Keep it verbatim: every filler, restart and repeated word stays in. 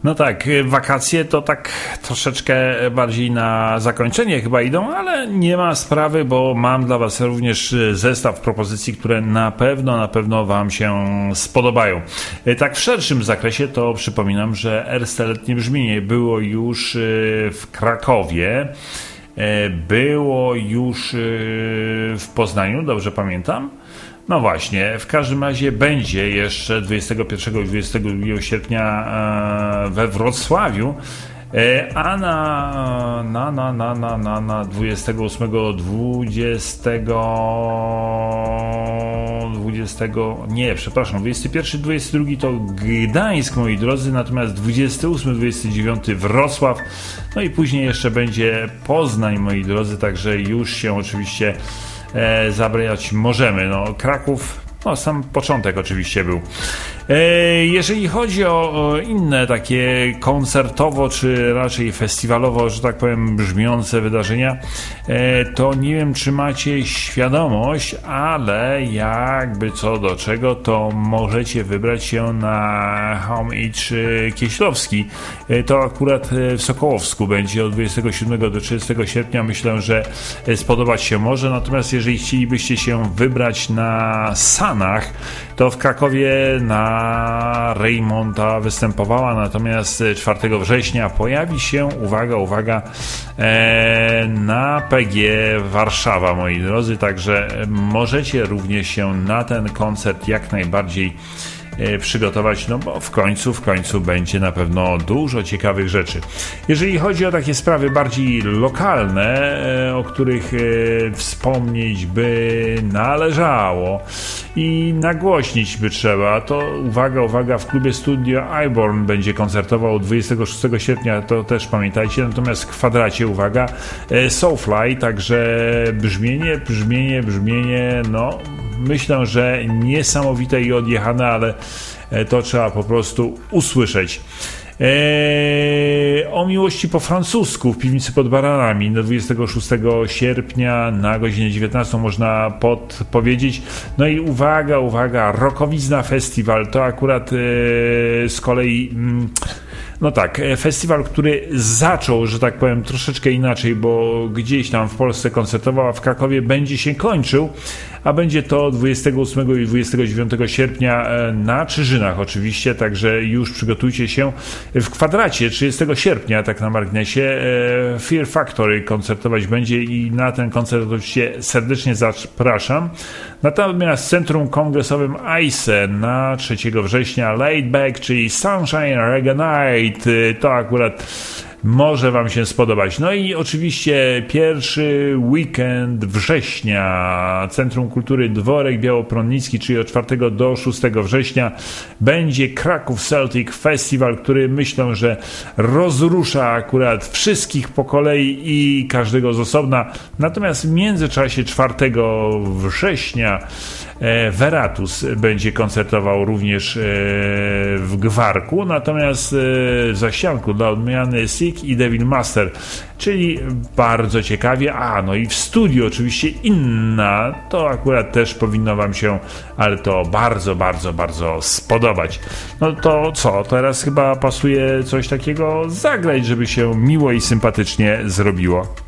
No tak, wakacje to tak troszeczkę bardziej na zakończenie chyba idą, ale nie ma sprawy, bo mam dla Was również zestaw propozycji, które na pewno, na pewno Wam się spodobają. Tak w szerszym zakresie to przypominam, że Erste Letnie Brzmienie było już w Krakowie, było już w Poznaniu, dobrze pamiętam? No właśnie, w każdym razie będzie jeszcze dwudziestego pierwszego i dwudziestego drugiego sierpnia we Wrocławiu, a na, na, na, na, na, na, na dwudziestego ósmego, dwudziestego, dwudziestego, nie, przepraszam, dwudziesty pierwszy, dwudziesty drugi to Gdańsk, moi drodzy, natomiast dwudziesty ósmy, dwudziesty dziewiąty Wrocław, no i później jeszcze będzie Poznań, moi drodzy, także już się oczywiście E, zabrać możemy. No, Kraków, no sam początek oczywiście był. E, jeżeli chodzi o, o inne takie koncertowo, czy raczej festiwalowo, że tak powiem, brzmiące wydarzenia, e, to nie wiem, czy macie świadomość, ale jakby co do czego, to możecie wybrać się na Homage Kieślowski. E, to akurat w Sokołowsku będzie od dwudziestego siódmego do trzydziestego sierpnia. Myślę, że spodobać się może, natomiast jeżeli chcielibyście się wybrać na Sanach, to w Krakowie na Reymonta występowała, natomiast czwartego września pojawi się, uwaga, uwaga, e, na P G Warszawa, moi drodzy, także możecie również się na ten koncert jak najbardziej przygotować, no bo w końcu, w końcu będzie na pewno dużo ciekawych rzeczy. Jeżeli chodzi o takie sprawy bardziej lokalne, o których wspomnieć by należało i nagłośnić by trzeba, to uwaga, uwaga, w klubie Studio Iborn będzie koncertował dwudziestego szóstego sierpnia, to też pamiętajcie, natomiast w Kwadracie, uwaga, Soulfly, także brzmienie, brzmienie, brzmienie, no myślę, że niesamowite i odjechane, ale to trzeba po prostu usłyszeć. Eee, o miłości po francusku w Piwnicy pod Baranami do dwudziestego szóstego sierpnia na godzinę dziewiętnastą można podpowiedzieć. No i uwaga, uwaga, Rokowizna Festiwal to akurat e, z kolei mm, no tak, festiwal, który zaczął, że tak powiem, troszeczkę inaczej, bo gdzieś tam w Polsce koncertował, a w Krakowie będzie się kończył, a będzie to dwudziestego ósmego i dwudziestego dziewiątego sierpnia na Czyżynach oczywiście, także już przygotujcie się. W Kwadracie trzydziestego sierpnia, tak na marginesie, Fear Factory koncertować będzie i na ten koncert oczywiście serdecznie zapraszam. Natomiast w Centrum Kongresowym I C E na trzeciego września Laid Back, czyli Sunshine Reggae Night, to akurat może Wam się spodobać. No i oczywiście pierwszy weekend września Centrum Kultury Dworek Białoprądnicki, czyli od czwartego do szóstego września będzie Kraków Celtic Festival, który myślę, że rozrusza akurat wszystkich po kolei i każdego z osobna. Natomiast w międzyczasie czwartego września Veratus będzie koncertował również w Gwarku, natomiast w Zaścianku dla odmiany Sick i Devil Master, czyli bardzo ciekawie. A no i w studiu oczywiście Inna, to akurat też powinno Wam się, ale to bardzo, bardzo, bardzo spodobać. No to co, teraz chyba pasuje coś takiego zagrać, żeby się miło i sympatycznie zrobiło.